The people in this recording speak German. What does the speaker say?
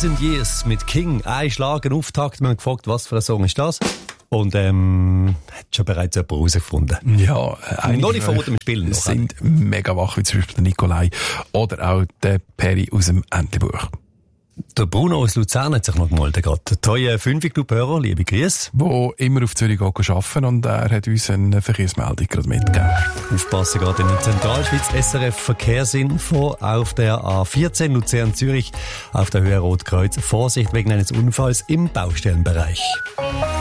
Years and Years mit King. Ein Schlag, ein Auftakt. Wir haben gefragt, was für ein Song ist das? Und hat schon bereits jemand herausgefunden. Ja, noch nicht vor dem Spielen. Noch sind mega wach, wie zum Beispiel der Nikolai oder auch der Perry aus dem Entlebuch. Der Bruno aus Luzern hat sich noch gemeldet. Der treue 5-Club-Hörer, liebe Grüße. Wo immer auf Zürich arbeiten und er hat uns eine Verkehrsmeldung gerade mitgegeben. Aufpassen gerade in der Zentralschweiz. SRF Verkehrsinfo auf der A14 Luzern-Zürich auf der Höhe Rotkreuz. Vorsicht wegen eines Unfalls im Baustellenbereich.